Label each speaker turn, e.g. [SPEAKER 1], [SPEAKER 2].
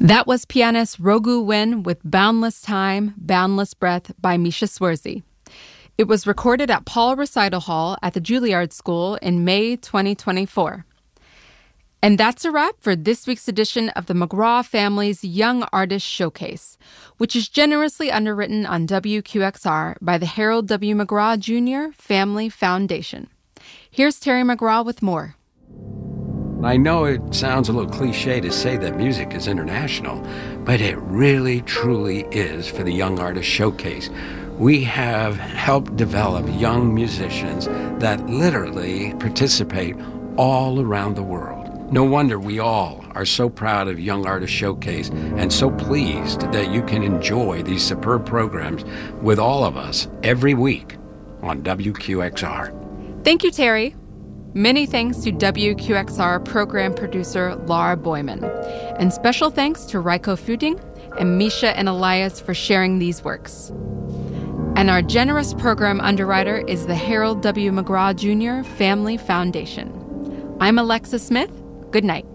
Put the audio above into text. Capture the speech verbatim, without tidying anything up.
[SPEAKER 1] That was pianist Rogu Win with Boundless Time, Boundless Breath by Misha Swersey. It was recorded at Paul Recital Hall at the Juilliard School in May twenty twenty-four. And that's a wrap for this week's edition of the McGraw Family's Young Artist Showcase, which is generously underwritten on W Q X R by the Harold W. McGraw Junior Family Foundation. Here's Terry McGraw with more.
[SPEAKER 2] I know it sounds a little cliche to say that music is international, but it really, truly is for the Young Artist Showcase. We have helped develop young musicians that literally participate all around the world. No wonder we all are so proud of Young Artist Showcase and so pleased that you can enjoy these superb programs with all of us every week on W Q X R.
[SPEAKER 1] Thank you, Terry. Many thanks to W Q X R program producer Laura Boyman. And special thanks to Raiko Fuding and Misha and Elias for sharing these works. And our generous program underwriter is the Harold W. McGraw Junior Family Foundation. I'm Alexa Smith. Good night.